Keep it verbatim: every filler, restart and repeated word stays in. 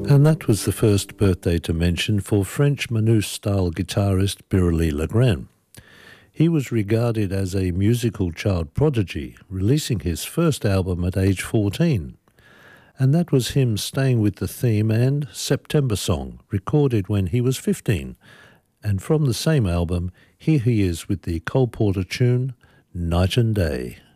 And that was the first birthday to mention for French Manouche-style guitarist Biréli Lagrène. He was regarded as a musical child prodigy, releasing his first album at age fourteen. And that was him staying with the theme and September Song, recorded when he was fifteen. And from the same album, here he is with the Cole Porter tune, Night and Day.